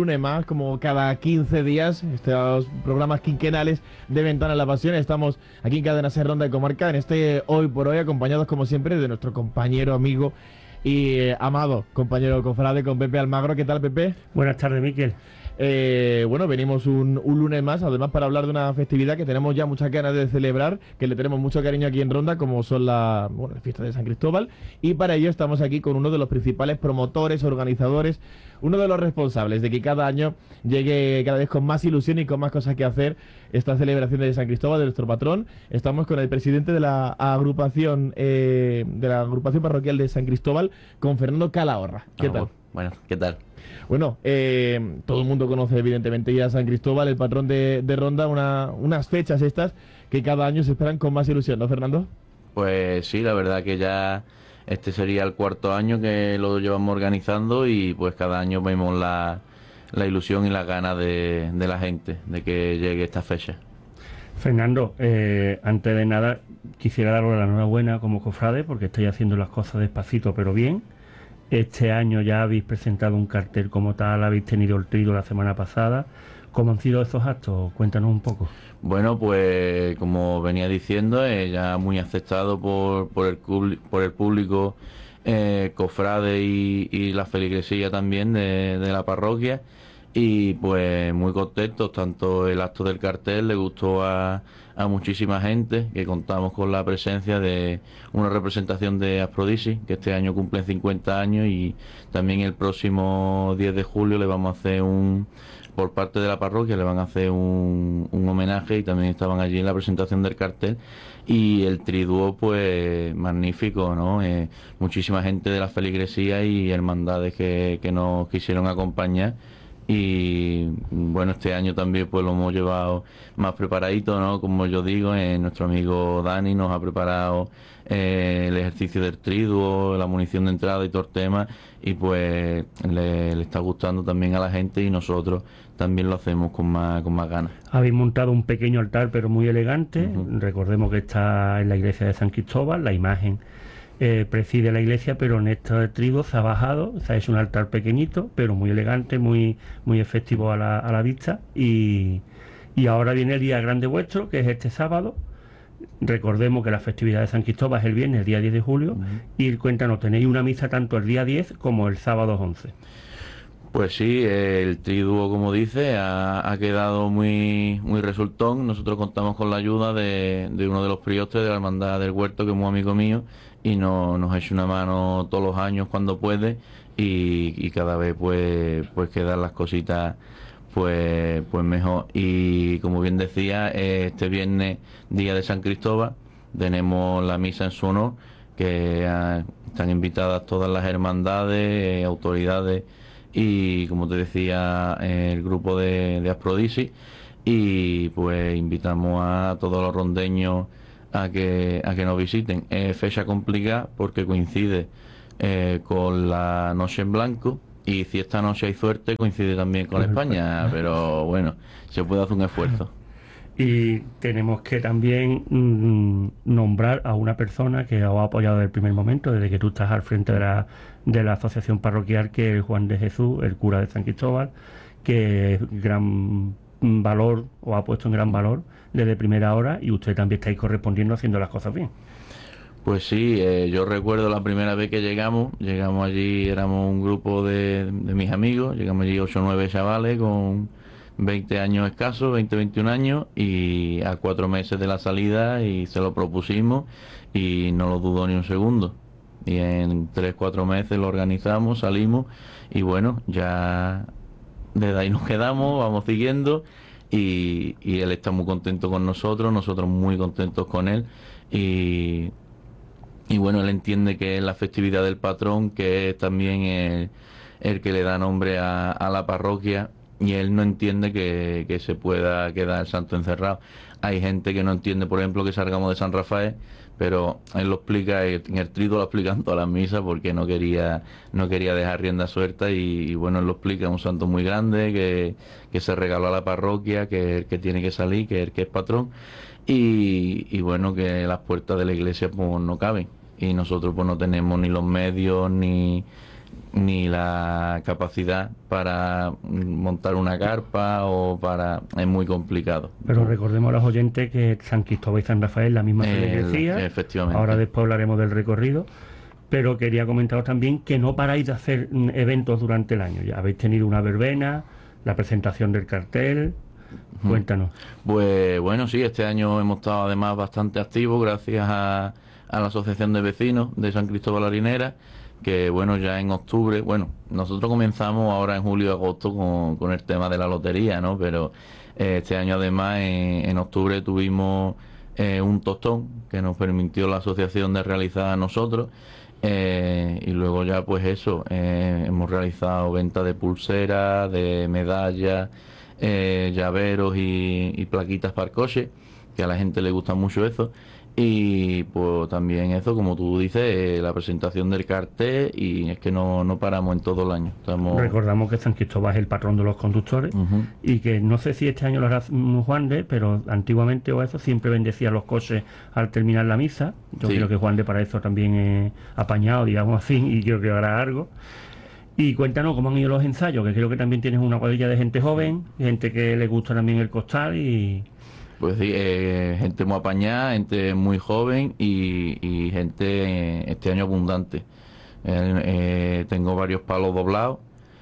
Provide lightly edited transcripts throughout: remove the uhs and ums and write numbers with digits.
lunes más, como cada 15 días, estos programas quinquenales de Ventana a la Pasión. Estamos aquí en Cadena Ser Ronda de Comarca, en este Hoy por Hoy, acompañados como siempre de nuestro compañero, amigo y amado compañero cofrade, con Pepe Almagro. ¿Qué tal, Pepe? Buenas tardes, Miquel. Bueno, venimos un lunes más, además para hablar de una festividad que tenemos ya muchas ganas de celebrar, que le tenemos mucho cariño aquí en Ronda, como son las fiestas de San Cristóbal, y para ello estamos aquí con uno de los principales promotores, organizadores, uno de los responsables de que cada año llegue cada vez con más ilusión y con más cosas que hacer esta celebración de San Cristóbal, de nuestro patrón. Estamos con el presidente de la agrupación parroquial de San Cristóbal, con Fernando Calahorra. ¿Qué tal? Bueno, ¿qué tal? Bueno, todo el mundo conoce evidentemente ya a San Cristóbal, el patrón de Ronda, unas fechas estas que cada año se esperan con más ilusión, ¿no, Fernando? Pues sí, la verdad que ya este sería el cuarto año que lo llevamos organizando y pues cada año vemos la ilusión y las ganas de la gente de que llegue esta fecha. Fernando, antes de nada quisiera daros la enhorabuena como cofrade porque estáis haciendo las cosas despacito pero bien. Este año ya habéis presentado un cartel como tal, habéis tenido el trido la semana pasada. ¿Cómo han sido esos actos? Cuéntanos un poco. Bueno, pues como venía diciendo, ya muy aceptado por el público, cofrade y la feligresía también de la parroquia. Y pues muy contentos, tanto el acto del cartel le gustó a muchísima gente, que contamos con la presencia de una representación de Aphrodisi, que este año cumplen 50 años, y también el próximo 10 de julio le vamos a hacer por parte de la parroquia le van a hacer un homenaje, y también estaban allí en la presentación del cartel. Y el triduo pues magnífico, ¿no? Muchísima gente de la feligresía y hermandades que nos quisieron acompañar. Y bueno, este año también pues lo hemos llevado más preparadito, ¿no? Como yo digo, nuestro amigo Dani nos ha preparado el ejercicio del triduo, la munición de entrada y todo el tema, y pues le está gustando también a la gente, y nosotros también lo hacemos con más ganas. Habéis montado un pequeño altar pero muy elegante. Recordemos que está en la iglesia de San Cristóbal, la imagen preside la iglesia, pero en este trigo se ha bajado, o sea, es un altar pequeñito pero muy elegante, muy efectivo a la vista, y ahora viene el día grande vuestro, que es este sábado. Recordemos que la festividad de San Cristóbal es el viernes, el día 10 de julio, y cuéntanos, tenéis una misa tanto el día 10 como el sábado 11. Pues sí, el triduo, como dice, ha quedado muy resultón. Nosotros contamos con la ayuda de uno de los priostes de la Hermandad del Huerto, que es muy amigo mío, y nos echa una mano todos los años cuando puede, y cada vez pues quedan las cositas pues mejor. Y como bien decía, este viernes, día de San Cristóbal, tenemos la misa en su honor, que están invitadas todas las hermandades, autoridades, y como te decía, el grupo de Aphrodisi, y pues invitamos a todos los rondeños a que nos visiten. Es fecha complicada porque coincide con la Noche en Blanco, y si esta noche hay suerte coincide también con España, pero bueno, se puede hacer un esfuerzo. Y tenemos que también nombrar a una persona que os ha apoyado desde el primer momento, desde que tú estás al frente de la asociación parroquial, que es Juan de Jesús, el cura de San Cristóbal, que gran valor, os ha puesto en gran valor desde primera hora, y usted también estáis correspondiendo haciendo las cosas bien. Pues sí, yo recuerdo la primera vez que llegamos allí, éramos un grupo de mis amigos, llegamos allí 8 o 9 chavales con 20 años escasos, 21 años, y a 4 meses de la salida, y se lo propusimos y no lo dudó ni un segundo. Y en 3 o 4 meses lo organizamos, salimos, y bueno, ya desde ahí nos quedamos, vamos siguiendo, y él está muy contento con nosotros muy contentos con él, y bueno, él entiende que es la festividad del patrón, que es también el que le da nombre a la parroquia, y él no entiende que se pueda quedar el santo encerrado. Hay gente que no entiende, por ejemplo, que salgamos de San Rafael, pero él lo explica, en el triduo lo explica en todas las misas, porque no quería dejar rienda suelta, y bueno, él lo explica, es un santo muy grande, que se regaló a la parroquia, que es el que tiene que salir, que es el que es patrón, y bueno, que las puertas de la iglesia pues no caben, y nosotros pues no tenemos ni los medios, ni ni la capacidad para montar una carpa o para... es muy complicado. Pero recordemos a los oyentes que San Cristóbal y San Rafael la misma feligresía. Efectivamente. Ahora después hablaremos del recorrido. Pero quería comentaros también que no paráis de hacer eventos durante el año. Ya habéis tenido una verbena, la presentación del cartel. Cuéntanos. Pues bueno, sí, este año hemos estado además bastante activos gracias a la Asociación de Vecinos de San Cristóbal la Marinera, que bueno, ya en octubre, bueno, nosotros comenzamos ahora en julio y agosto con el tema de la lotería, ¿no? Pero este año además en octubre tuvimos un tostón que nos permitió la asociación de realizar a nosotros. Y luego ya pues eso, hemos realizado venta de pulseras, de medallas, llaveros y plaquitas para el coche, que a la gente le gusta mucho eso. Y pues también eso, como tú dices, la presentación del cartel, y es que no paramos en todo el año. Recordamos que San Cristóbal es el patrón de los conductores, y que no sé si este año lo hará Juan de, pero antiguamente o eso siempre bendecía los coches al terminar la misa. Yo creo que Juan de para eso también es apañado, digamos así, y creo que hará algo. Y cuéntanos cómo han ido los ensayos, que creo que también tienes una cuadrilla de gente joven, gente que le gusta también el costal y... Pues sí, gente muy apañada, gente muy joven y gente este año abundante. Tengo varios palos doblados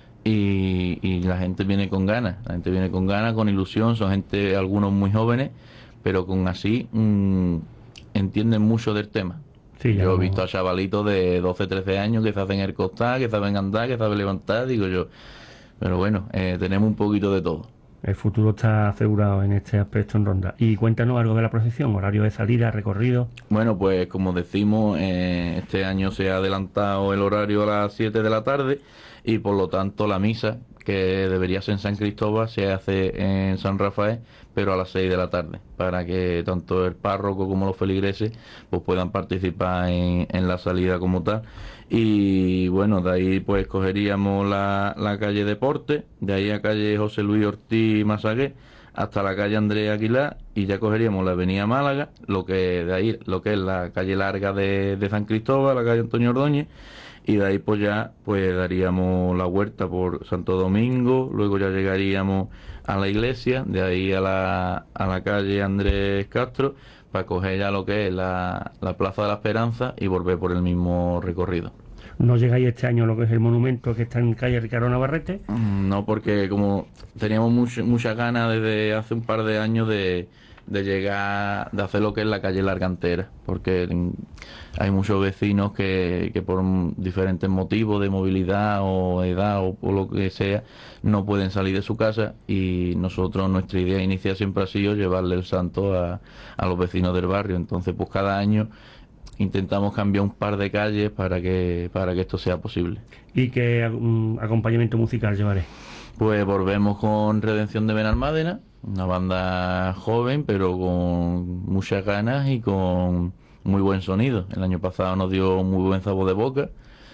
y la gente viene con ganas, con ilusión. Son gente, algunos muy jóvenes, pero con así entienden mucho del tema. Sí, yo he visto a chavalitos de 12, 13 años que se hacen el costal, que saben andar, que saben levantar, digo yo. Pero bueno, tenemos un poquito de todo. El futuro está asegurado en este aspecto en Ronda. Y cuéntanos algo de la procesión, horario de salida, recorrido. Bueno, pues como decimos, este año se ha adelantado el horario a las 7 de la tarde y por lo tanto la misa, que debería ser en San Cristóbal, se hace en San Rafael, pero a las 6 de la tarde, para que tanto el párroco como los feligreses pues puedan participar en la salida como tal. Y bueno, de ahí pues cogeríamos la calle Deporte, de ahí a calle José Luis Ortiz Masagué, hasta la calle Andrés Aguilar, y ya cogeríamos la avenida Málaga, lo que es la calle larga de San Cristóbal, la calle Antonio Ordóñez, y de ahí pues ya pues daríamos la vuelta por Santo Domingo, luego ya llegaríamos a la iglesia, de ahí a la calle Andrés Castro, para coger ya lo que es la Plaza de la Esperanza y volver por el mismo recorrido. ¿No llegáis este año a lo que es el monumento que está en calle Ricardo Navarrete? No, porque como teníamos muchas ganas desde hace un par de años de llegar, de hacer lo que es la calle Largantera, porque hay muchos vecinos que por diferentes motivos de movilidad o edad o por lo que sea no pueden salir de su casa, y nosotros, nuestra idea inicial siempre ha sido llevarle el santo a los vecinos del barrio. Entonces pues cada año intentamos cambiar un par de calles para que esto sea posible. ¿Y qué acompañamiento musical llevaré? Pues volvemos con Redención de Benalmádena, una banda joven pero con muchas ganas y con muy buen sonido. El año pasado nos dio muy buen sabor de boca.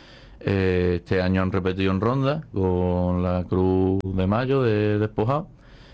Este año han repetido en Ronda con la Cruz de Mayo de Despojado,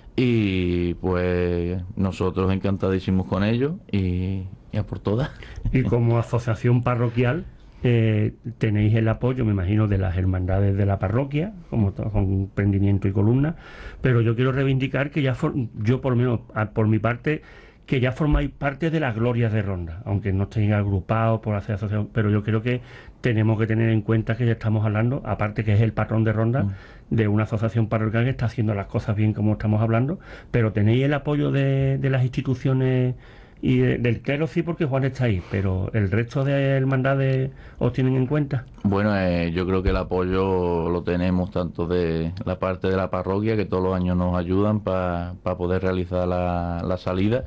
y pues nosotros encantadísimos con ellos y a por todas. Y como asociación parroquial tenéis el apoyo, me imagino, de las hermandades de la parroquia, como con prendimiento y columna, pero yo quiero reivindicar que yo por lo menos por mi parte, que ya formáis parte de las glorias de Ronda, aunque no estéis agrupados por hacer asociación, pero yo creo que tenemos que tener en cuenta que ya estamos hablando, aparte que es el patrón de Ronda, de una asociación parroquial que está haciendo las cosas bien como estamos hablando, pero tenéis el apoyo de las instituciones y del clero, sí, porque Juan está ahí, pero ¿el resto de hermandades os tienen en cuenta? Bueno, yo creo que el apoyo lo tenemos tanto de la parte de la parroquia, que todos los años nos ayudan para poder realizar la salida,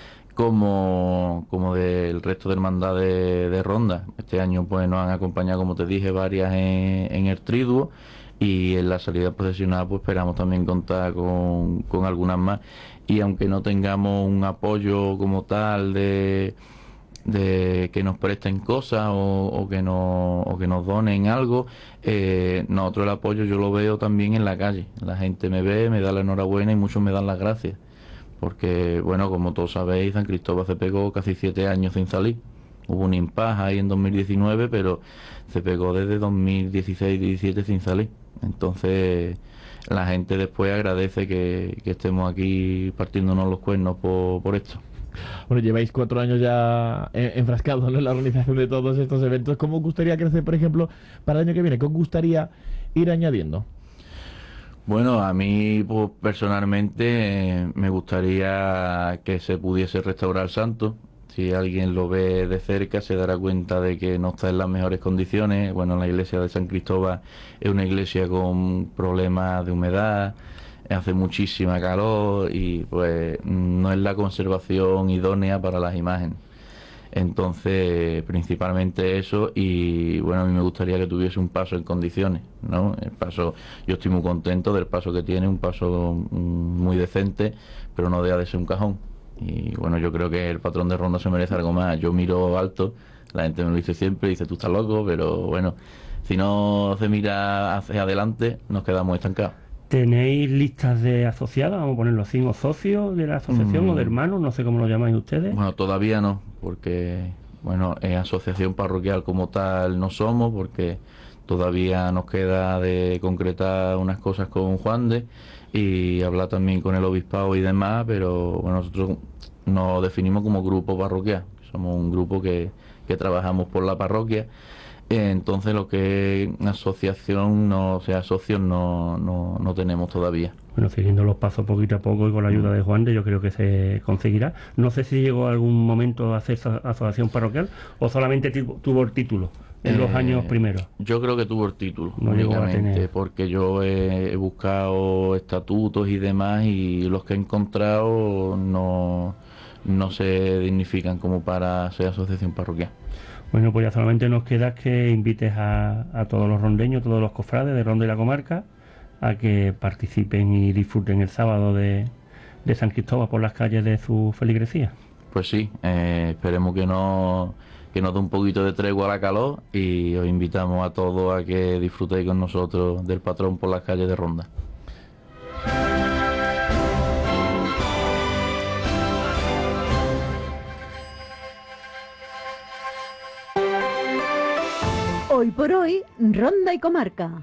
como del resto de hermandades de Ronda. Este año pues nos han acompañado, como te dije, varias en el triduo, y en la salida procesional pues esperamos también contar con algunas más. Y aunque no tengamos un apoyo como tal de que nos presten cosas o que nos donen algo, nosotros el apoyo yo lo veo también en la calle. La gente me ve, me da la enhorabuena y muchos me dan las gracias, porque bueno, como todos sabéis, San Cristóbal se pegó casi 7 años sin salir, Hubo un impasse ahí en 2019, pero se pegó desde 2016-17 sin salir. Entonces la gente después agradece que estemos aquí partiéndonos los cuernos por esto. Bueno, lleváis 4 años ya enfrascados, ¿no?, en la organización de todos estos eventos. ¿Cómo os gustaría crecer, por ejemplo, para el año que viene? ¿Qué os gustaría ir añadiendo? Bueno, a mí pues, personalmente me gustaría que se pudiese restaurar Santo. Si alguien lo ve de cerca se dará cuenta de que no está en las mejores condiciones. Bueno, la iglesia de San Cristóbal es una iglesia con problemas de humedad, hace muchísima calor y pues no es la conservación idónea para las imágenes. Entonces, principalmente eso y bueno, a mí me gustaría que tuviese un paso en condiciones, ¿no? El paso, yo estoy muy contento del paso que tiene, un paso muy decente, pero no deja de ser un cajón. Y bueno, yo creo que el patrón de Ronda se merece algo más. Yo miro alto, la gente me lo dice siempre, dice tú estás loco, pero bueno, si no se mira hacia adelante, nos quedamos estancados. ¿Tenéis listas de asociados, vamos a ponerlo así, o socios de la asociación o de hermanos? No sé cómo lo llamáis ustedes. Bueno, todavía no, porque bueno, asociación parroquial como tal no somos, porque todavía nos queda de concretar unas cosas con Juan de y hablar también con el obispado y demás, pero bueno, nosotros nos definimos como grupo parroquial, somos un grupo que trabajamos por la parroquia. Entonces lo que es asociación, no, o sea, socios no tenemos todavía. Bueno, siguiendo los pasos poquito a poco y con la ayuda de Juan de, yo creo que se conseguirá. No sé si llegó algún momento a hacer asociación parroquial o solamente tuvo el título en los años primeros. Yo creo que tuvo el título, no únicamente, porque yo he buscado estatutos y demás y los que he encontrado no se dignifican como para ser asociación parroquial. Bueno, pues ya solamente nos queda que invites a todos los rondeños, todos los cofrades de Ronda y la comarca, a que participen y disfruten el sábado de San Cristóbal por las calles de su feligresía. Pues sí, esperemos que nos dé un poquito de tregua a la calor y os invitamos a todos a que disfrutéis con nosotros del patrón por las calles de Ronda. Hoy por hoy, Ronda y Comarca.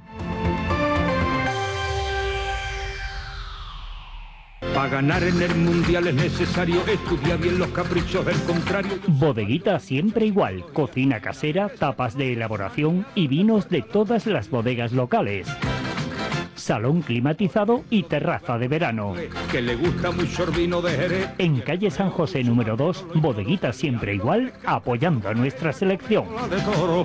Para ganar en el mundial es necesario estudiar bien los caprichos del contrario. Bodeguita siempre igual, cocina casera, tapas de elaboración y vinos de todas las bodegas locales. Salón climatizado y terraza de verano. Que le gusta mucho el vino de Jerez. En calle San José número 2, Bodeguita siempre igual, apoyando a nuestra selección. De toro.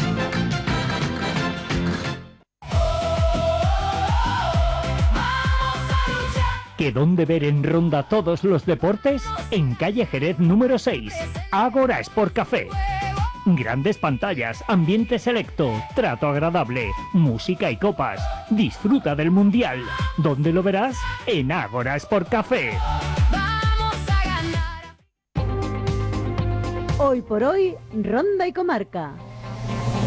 ¿Que dónde ver en Ronda todos los deportes? En calle Jerez número 6, Ágora Sport Café. Grandes pantallas, ambiente selecto, trato agradable, música y copas. Disfruta del Mundial. ¿Dónde lo verás? En Ágora Sport Café. Vamos a ganar. Hoy por hoy, Ronda y Comarca.